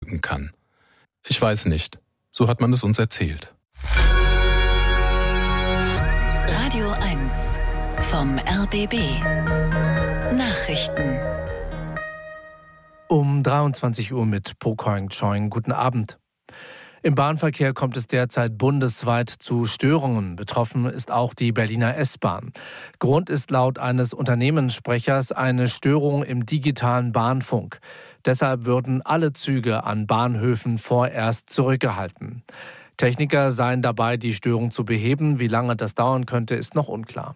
tanken kann. Ich weiß nicht. So hat man es uns erzählt. Radio 1 vom RBB. Nachrichten. Um 23 Uhr mit Po Koing Choing. Guten Abend. Im Bahnverkehr kommt es derzeit bundesweit zu Störungen. Betroffen ist auch die Berliner S-Bahn. Grund ist laut eines Unternehmenssprechers eine Störung im digitalen Bahnfunk. Deshalb würden alle Züge an Bahnhöfen vorerst zurückgehalten. Techniker seien dabei, die Störung zu beheben. Wie lange das dauern könnte, ist noch unklar.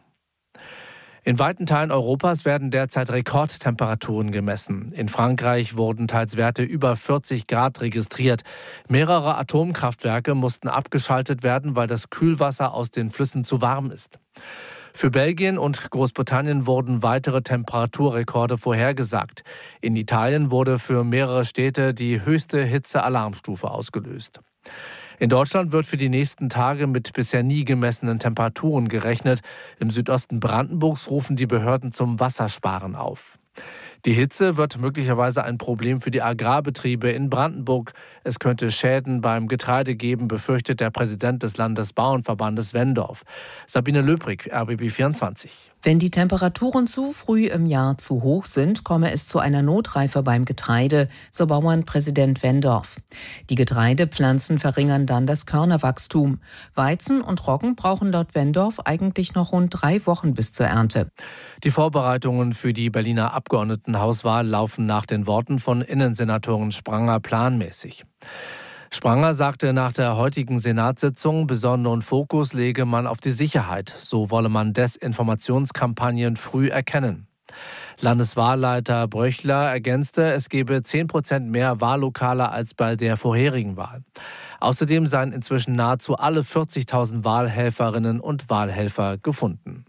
In weiten Teilen Europas werden derzeit Rekordtemperaturen gemessen. In Frankreich wurden teils Werte über 40 Grad registriert. Mehrere Atomkraftwerke mussten abgeschaltet werden, weil das Kühlwasser aus den Flüssen zu warm ist. Für Belgien und Großbritannien wurden weitere Temperaturrekorde vorhergesagt. In Italien wurde für mehrere Städte die höchste Hitzealarmstufe ausgelöst. In Deutschland wird für die nächsten Tage mit bisher nie gemessenen Temperaturen gerechnet. Im Südosten Brandenburgs rufen die Behörden zum Wassersparen auf. Die Hitze wird möglicherweise ein Problem für die Agrarbetriebe in Brandenburg. Es könnte Schäden beim Getreide geben, befürchtet der Präsident des Landesbauernverbandes Wendorf. Sabine Löbrig, RBB 24. Wenn die Temperaturen zu früh im Jahr zu hoch sind, komme es zu einer Notreife beim Getreide, so Bauernpräsident Wendorf. Die Getreidepflanzen verringern dann das Körnerwachstum. Weizen und Roggen brauchen laut Wendorf eigentlich noch rund 3 Wochen bis zur Ernte. Die Vorbereitungen für die Berliner Abgeordnetenhauswahl laufen nach den Worten von Innensenatorin Spranger planmäßig. Spranger sagte nach der heutigen Senatssitzung, besonderen Fokus lege man auf die Sicherheit. So wolle man Desinformationskampagnen früh erkennen. Landeswahlleiter Bröchler ergänzte, es gebe 10% mehr Wahllokale als bei der vorherigen Wahl. Außerdem seien inzwischen nahezu alle 40.000 Wahlhelferinnen und Wahlhelfer gefunden.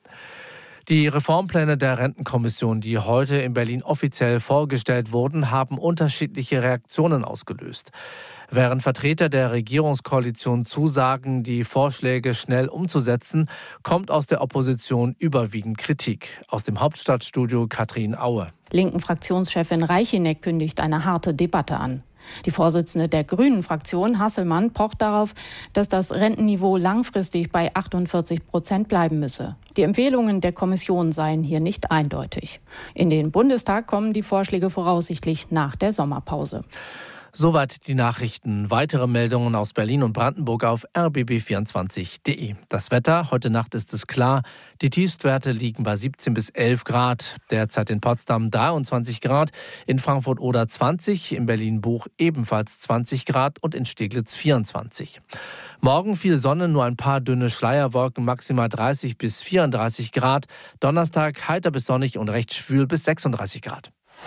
Die Reformpläne der Rentenkommission, die heute in Berlin offiziell vorgestellt wurden, haben unterschiedliche Reaktionen ausgelöst. Während Vertreter der Regierungskoalition zusagen, die Vorschläge schnell umzusetzen, kommt aus der Opposition überwiegend Kritik. Aus dem Hauptstadtstudio Katrin Aue. Linken Fraktionschefin Reicheneck kündigt eine harte Debatte an. Die Vorsitzende der Grünen-Fraktion, Hasselmann, pocht darauf, dass das Rentenniveau langfristig bei 48% bleiben müsse. Die Empfehlungen der Kommission seien hier nicht eindeutig. In den Bundestag kommen die Vorschläge voraussichtlich nach der Sommerpause. Soweit die Nachrichten. Weitere Meldungen aus Berlin und Brandenburg auf rbb24.de. Das Wetter, heute Nacht ist es klar. Die Tiefstwerte liegen bei 17 bis 11 Grad. Derzeit in Potsdam 23 Grad, in Frankfurt oder 20, in Berlin-Buch ebenfalls 20 Grad und in Steglitz 24. Morgen viel Sonne, nur ein paar dünne Schleierwolken, maximal 30 bis 34 Grad. Donnerstag heiter bis sonnig und recht schwül bis 36 Grad.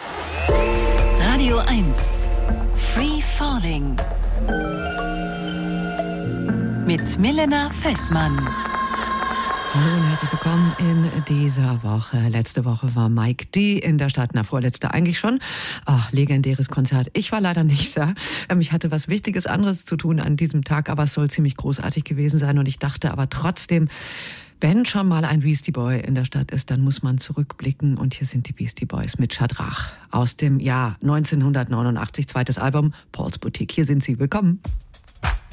Radio 1 Free Falling mit Milena Fessmann. Hallo und herzlich willkommen in dieser Woche. Letzte Woche war Mike D. in der Stadt, vorletzte eigentlich schon. Legendäres Konzert. Ich war leider nicht da. Ich hatte was Wichtiges anderes zu tun an diesem Tag, aber es soll ziemlich großartig gewesen sein. Und ich dachte aber trotzdem, wenn schon mal ein Beastie Boy in der Stadt ist, dann muss man zurückblicken. Und hier sind die Beastie Boys mit Schadrach aus dem Jahr 1989, zweites Album, Paul's Boutique. Hier sind sie. Willkommen.